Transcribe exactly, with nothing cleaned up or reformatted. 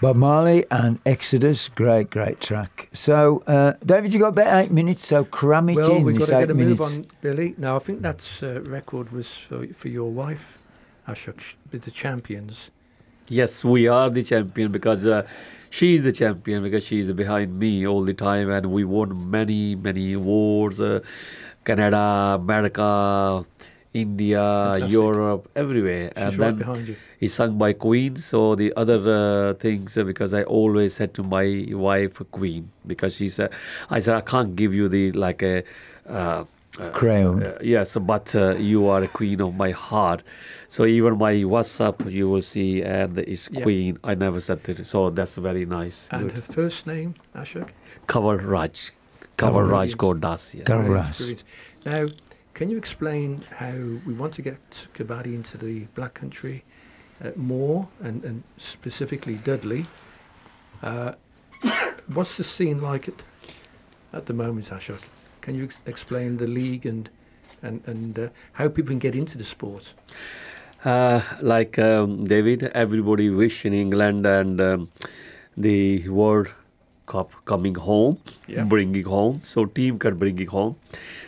Bob Marley and Exodus, great, great track. So, uh, David, you got about eight minutes, so cram it Well, in. we've got this to eight get a move minutes. on, Billy. Now, I think that uh, record was for, for your wife, Ashok, with the champions. Yes, we are the champion because uh, she's the champion because she's behind me all the time, and we won many, many awards. Uh, Canada, America, India, Fantastic. Europe, everywhere. She's and right then behind you. It's sung by Queen. So the other uh, things, uh, because I always said to my wife, Queen, because she said, I said, I can't give you the like a. Uh, uh, Crown. uh, yes, but uh, you are a queen of my heart. So even my WhatsApp, you will see, and it's Yeah. Queen. I never said it. So that's very nice. And Good. her first name, Ashok? Kaval Raj. Kaval Raj Brilliant. Gordas. Yeah. Kaval Brilliant, Ras. brilliant. Now, can you explain how we want to get Kabaddi into the Black Country uh, more, and, and specifically Dudley? Uh, what's the scene like at, at the moment, Ashok? Can you ex- explain the league and and, and uh, how people can get into the sport? Uh, like um, David, everybody wish in England and um, the World Cup coming home, Yeah. bringing home. So team can bring it home.